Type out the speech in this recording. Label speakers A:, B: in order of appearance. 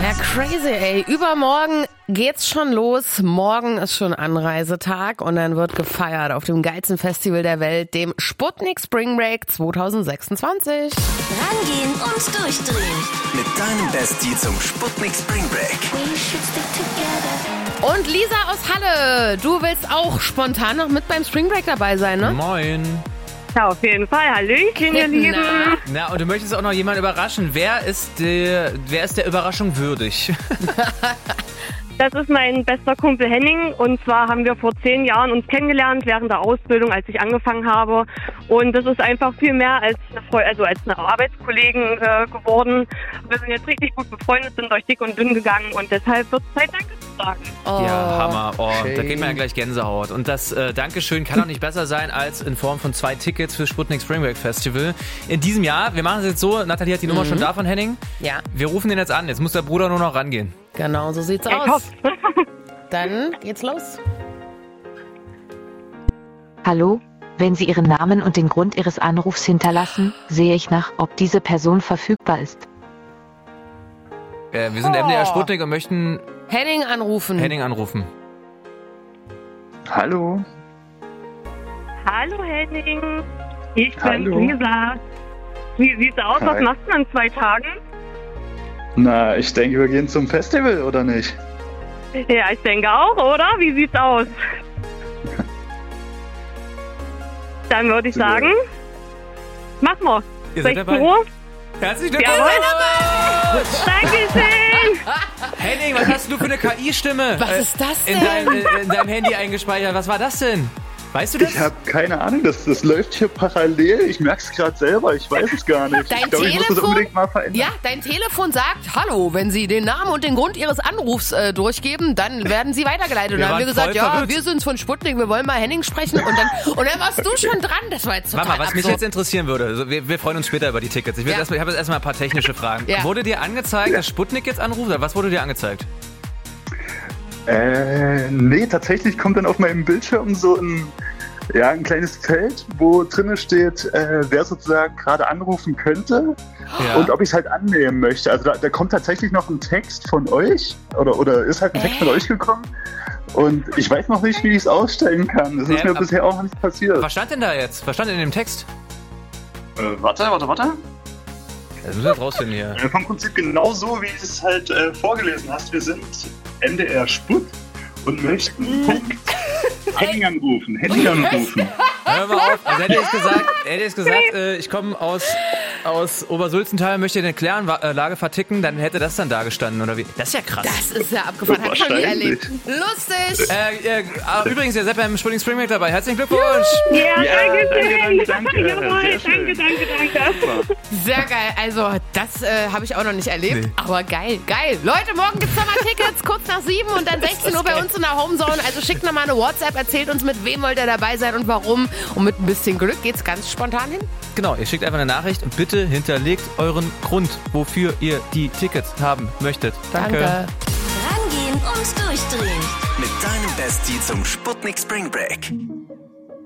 A: Ja, crazy, ey. Übermorgen geht's schon los. Morgen ist schon Anreisetag und dann wird gefeiert auf dem geilsten Festival der Welt, dem Sputnik Spring Break 2026.
B: Rangehen und durchdrehen.
C: Mit deinem Bestie zum Sputnik Spring Break.
A: Und Lisa aus Halle, du willst auch spontan noch mit beim Spring Break dabei sein, ne?
D: Moin.
E: Ja, auf jeden Fall. Hallöchen, ihr Lieben.
D: Na, und du möchtest auch noch jemanden überraschen. Wer ist der Überraschung würdig?
E: Das ist mein bester Kumpel Henning. Und zwar haben wir vor 10 Jahren uns kennengelernt während der Ausbildung, als ich angefangen habe. Und das ist einfach viel mehr als eine Arbeitskollegen geworden. Wir sind jetzt richtig gut befreundet, sind durch dick und dünn gegangen. Und deshalb wird es Zeit, Danke zu sagen.
A: Oh,
D: Ja, Hammer. Oh,
A: schön.
D: da geht mir ja gleich Gänsehaut. Und das Dankeschön kann auch nicht besser sein als in Form von 2 Tickets für Sputnik Spring Break Festival. In diesem Jahr, wir machen es jetzt so, Nathalie hat die Nummer schon da von Henning.
A: Ja,
D: Wir rufen den jetzt an. Jetzt muss der Bruder nur noch rangehen.
A: genau, so sieht's
E: Ich
A: aus.
E: hoffe.
A: Dann geht's los.
F: Hallo, wenn Sie Ihren Namen und den Grund Ihres Anrufs hinterlassen, sehe ich nach, ob diese Person verfügbar ist.
D: Wir sind MDR Sputnik und möchten
A: Henning anrufen.
D: Henning anrufen.
G: Hallo.
E: Hallo Henning. Ich bin
G: Hallo.
E: Lisa. Wie sieht's aus?
G: Hi.
E: Was machst du in 2 Tagen?
G: Na, ich denke, wir gehen zum Festival, oder nicht?
E: Ja, ich denke auch, oder? Wie sieht's aus? Dann würde ich sagen, machen wir.
D: Ihr seid
E: 16
D: dabei?
E: Uhr?
D: Herzlich
E: Jawohl.
D: Glückwunsch!
E: Dankeschön.
D: Henning, was hast du für eine KI-Stimme
A: Was ist das
D: in
A: denn?
D: deinem Handy eingespeichert? Was war das denn? Weißt du das?
G: Ich habe keine Ahnung, das läuft hier parallel. Ich merke es gerade selber, ich weiß es gar nicht.
A: Dein
G: Ich glaube, ich muss das
A: Telefon?
G: unbedingt mal verändern.
A: Ja, dein Telefon sagt, hallo, wenn Sie den Namen und den Grund Ihres Anrufs durchgeben, dann werden Sie weitergeleitet. Und
D: Wir
A: dann haben wir
D: waren
A: gesagt,
D: voll
A: ja,
D: verwirrt.
A: wir sind's von Sputnik, wir wollen mal Henning sprechen. Und dann warst du schon dran. Das war jetzt total
D: Warte mal, was mich
A: absurd.
D: jetzt interessieren würde, also wir freuen uns später über die Tickets. Ich
A: Ja.
D: habe jetzt erstmal ein paar technische Fragen.
A: Ja.
D: Wurde dir angezeigt, dass Sputnik jetzt anruft? Oder was wurde dir angezeigt?
G: Nee, tatsächlich kommt dann auf meinem Bildschirm so ein kleines Feld, wo drinne steht, wer sozusagen gerade anrufen könnte
D: Ja.
G: und ob ich es halt annehmen möchte. Also da kommt tatsächlich noch ein Text von euch oder ist halt ein Text von euch gekommen und ich weiß noch nicht, wie ich es ausstellen kann. Das ist mir
D: aber-
G: bisher auch noch nicht passiert.
D: Was stand denn da jetzt? Was stand in dem Text?
G: Warte.
D: Das müssen wir jetzt rausfinden hier.
G: Vom Prinzip genau so, wie du es halt vorgelesen hast. Wir sind MDR Sput und möchten Henning anrufen.
D: Hör mal auf. Also hätte ich gesagt, ich komme aus Obersulzental, möchte eine Kläranlage verticken, dann hätte das dann da gestanden, oder wie? Das ist ja krass.
A: Das ist ja abgefahren, hab ich noch nie
G: Wahrscheinlich.
A: erlebt. Lustig.
D: Übrigens, ihr seid beim Sputnik Spring Break dabei. Herzlichen Glückwunsch!
E: Ja,
G: Ja,
E: danke.
G: danke.
E: Jawohl,
G: Sehr schön.
E: danke.
A: Sehr geil. Also, das habe ich auch noch nicht erlebt.
D: Nee.
A: Aber geil. Leute, morgen gibt's nochmal Tickets, kurz nach 7 und dann 16 Uhr bei uns in der Homezone. Also schickt nochmal eine WhatsApp, erzählt uns, mit wem wollt ihr dabei sein und warum. Und mit ein bisschen Glück geht's ganz spontan hin.
D: Genau, ihr schickt einfach eine Nachricht und bitte hinterlegt euren Grund, wofür ihr die Tickets haben möchtet. Danke.
B: Rangehen und durchdrehen.
C: Mit deinem Bestie zum Sputnik Spring Break.